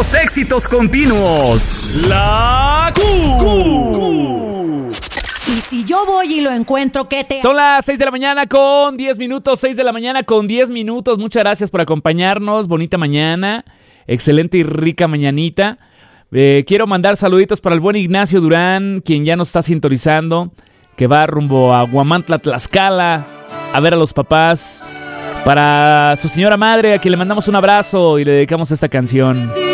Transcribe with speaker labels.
Speaker 1: Los éxitos continuos. La Q.
Speaker 2: Y si yo voy y lo encuentro, ¿qué te...?
Speaker 3: Son las 6 de la mañana con 10 minutos, 6 de la mañana con 10 minutos. Muchas gracias por acompañarnos. Bonita mañana, excelente y rica mañanita. Quiero mandar saluditos para el buen Ignacio Durán, quien ya nos está sintonizando, que va rumbo a Huamantla, Tlaxcala, a ver a los papás. Para su señora madre, a quien le mandamos un abrazo y le dedicamos esta canción.